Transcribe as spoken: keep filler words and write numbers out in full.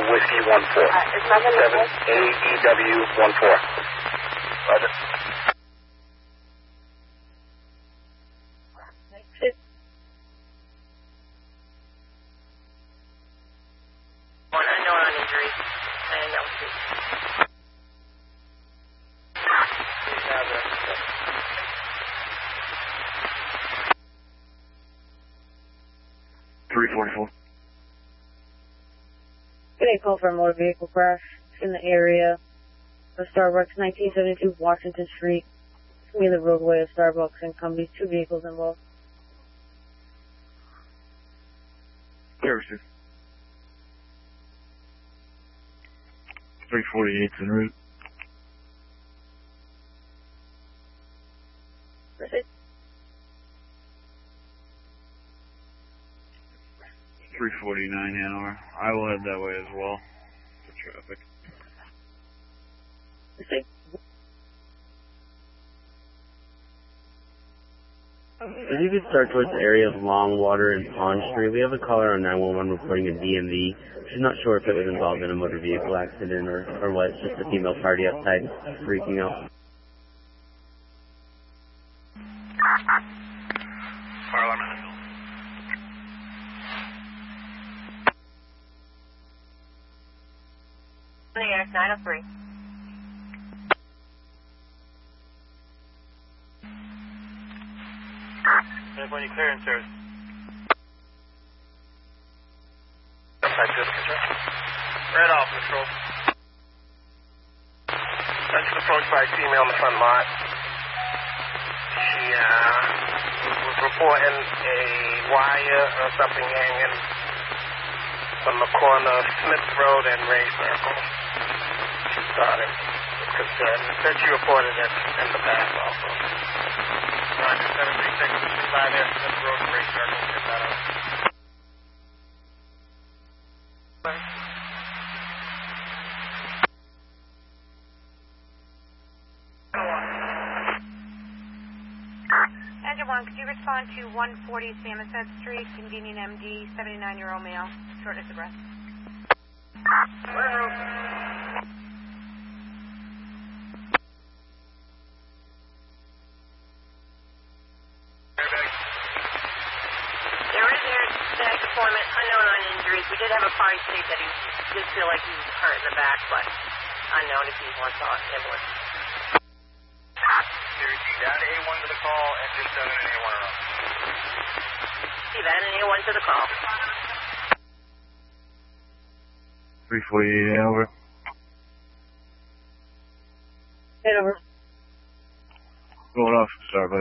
Whiskey one four. Uh, is my seven A E W one four. Roger. One unknown on injury. And that was two. three forty-four. Get a call for a motor vehicle crash in the area of Starbucks, nineteen seventy-two Washington Street. Near the roadway of Starbucks and Cumbie. Two vehicles involved. Services. three forty-eight's en route. Proceed. three forty-nine Hanover. I will head that way as well for traffic. Proceed. If you could start towards the area of Longwater and Pond Street, we have a caller on nine one one reporting a D M V. She's not sure if it was involved in a motor vehicle accident or, or what. It's just a female party outside freaking out. nine oh three. When you clearance, sir. Red off, control. I was approached by a female in the front lot. She uh, was reporting a wire or something hanging from the corner of Smith Road and Ray Circle. She started with concern. Said she reported it in the past also. Roger, seven three six, five there, Smith Road and Ray Circle. Get that out. Engine one, could you respond to one forty Samoset Street, convenient M D, seventy-nine-year-old male, shortness of breath? There is air static deployment, unknown on injuries. We did have a party state that he did feel like he was hurt in the back, but unknown if he wants on ambulance. Series D data A one to the call, engine seven and A one are up. See that, and A one to the call. three forty-eight Hanover. Head over. Going off, Starbucks.